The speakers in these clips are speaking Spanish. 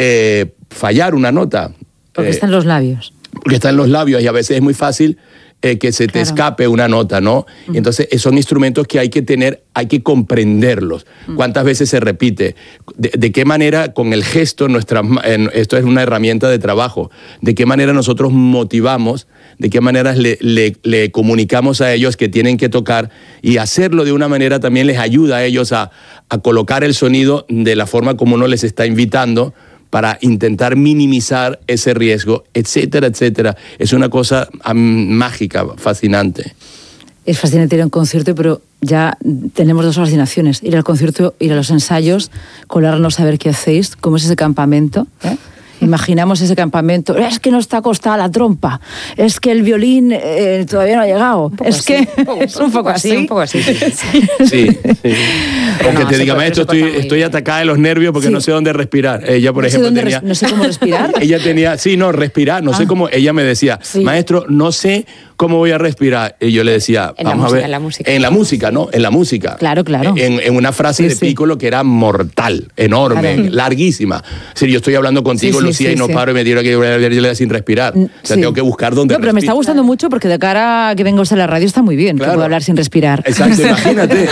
fallar una nota. Porque está en los labios. Porque está en los labios y a veces es muy fácil que se te escape una nota, ¿no? Uh-huh. Entonces, son instrumentos que hay que tener, hay que comprenderlos. Uh-huh. ¿Cuántas veces se repite? ¿De qué manera, con el gesto, esto es una herramienta de trabajo, de qué manera nosotros motivamos, de qué manera le comunicamos a ellos que tienen que tocar, y hacerlo de una manera también les ayuda a ellos a colocar el sonido de la forma como uno les está invitando, para intentar minimizar ese riesgo, etcétera, etcétera. Es una cosa mágica, fascinante. Es fascinante ir a un concierto, pero ya tenemos dos fascinaciones. Ir al concierto, ir a los ensayos, colarnos a ver qué hacéis, cómo es ese campamento, ¿eh? Imaginamos ese campamento, es que no está acostada la trompa, es que el violín todavía no ha llegado, es que es un poco así. Un poco así. Sí. Aunque te diga, maestro, estoy atacada de los nervios porque no sé dónde respirar. Ella, por ejemplo, tenía... No sé cómo respirar. Ella tenía, respirar, no sé cómo, ella me decía, maestro, no sé cómo voy a respirar. Y yo le decía, vamos a ver. En la música, ¿no? En la música. Claro. En una frase de Piccolo que era mortal, enorme, larguísima. Es decir, yo estoy hablando contigo, Lucía, y no paro y me tiro que sin respirar. O sea, tengo que buscar dónde pero me está gustando mucho porque de cara a que venga usted a la radio está muy bien, que puedo hablar sin respirar. Exacto, imagínate.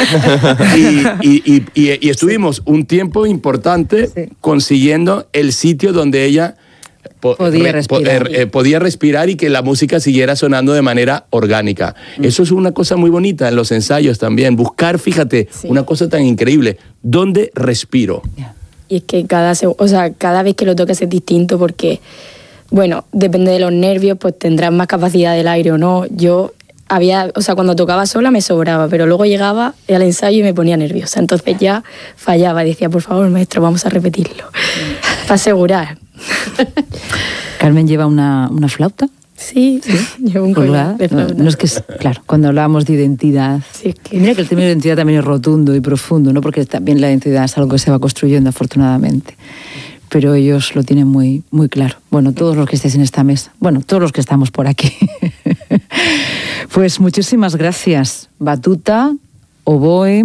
Y estuvimos un tiempo importante consiguiendo el sitio donde ella podía respirar y que la música siguiera sonando de manera orgánica. Eso es una cosa muy bonita en los ensayos también. Buscar, fíjate, una cosa tan increíble. ¿Dónde respiro? Y es que cada vez que lo tocas es distinto porque, bueno, depende de los nervios, pues tendrás más capacidad del aire o no. Cuando tocaba sola me sobraba, pero luego llegaba al ensayo y me ponía nerviosa. Entonces ya fallaba, decía, por favor, maestro, vamos a repetirlo. Para asegurar. ¿Carmen lleva una flauta? Sí, llevo un collar de flauta. No es que claro, cuando hablábamos de identidad... Sí, y mira que el término de identidad también es rotundo y profundo, ¿no? Porque también la identidad es algo que se va construyendo, afortunadamente. Pero ellos lo tienen muy, muy claro. Bueno, todos los que estéis en esta mesa. Bueno, todos los que estamos por aquí. Pues muchísimas gracias. Batuta, oboe,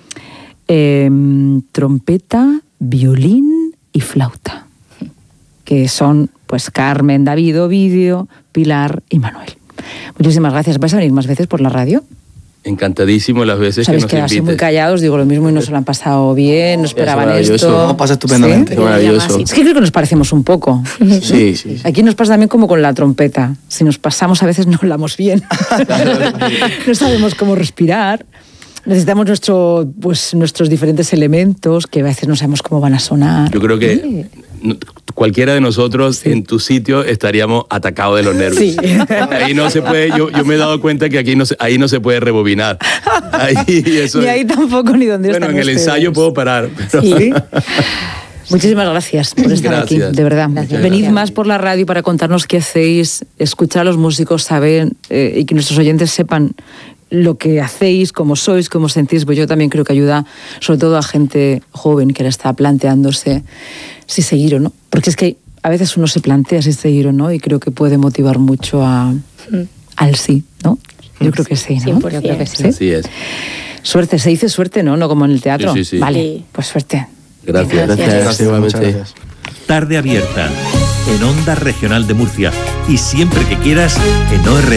trompeta, violín y flauta. Que son, pues, Carmen, David, Ovidio, Pilar y Manuel. Muchísimas gracias. ¿Vais a venir más veces por la radio? Encantadísimo las veces que nos invites. Así muy callados, digo lo mismo, y no se lo han pasado bien, no esperaban esto. No, pasa estupendamente. ¿Sí? Maravilloso. Es que creo que nos parecemos un poco. Sí. Aquí nos pasa también como con la trompeta. Si nos pasamos a veces no hablamos bien. No sabemos cómo respirar. Necesitamos nuestros diferentes elementos que a veces no sabemos cómo van a sonar. Yo creo que cualquiera de nosotros en tu sitio estaríamos atacados de los nervios. Sí. Ahí no se puede, yo me he dado cuenta que ahí no se puede rebobinar. Ni ahí tampoco, ni donde están en el ensayo puedo parar. Pero... Sí. Muchísimas gracias por estar aquí, de verdad. Venid más por la radio para contarnos qué hacéis, escuchar a los músicos, saber y que nuestros oyentes sepan lo que hacéis, cómo sois, cómo sentís. Pues yo también creo que ayuda sobre todo a gente joven que le está planteándose si seguir o no. Porque es que a veces uno se plantea si seguir o no y creo que puede motivar mucho al sí, ¿no? Yo creo que sí, ¿no? Sí, yo creo que sí. Así es. Suerte, se dice suerte, ¿no? No como en el teatro. Sí. Vale, pues suerte. Gracias. Gracias. Tarde abierta en Onda Regional de Murcia y siempre que quieras en ORN.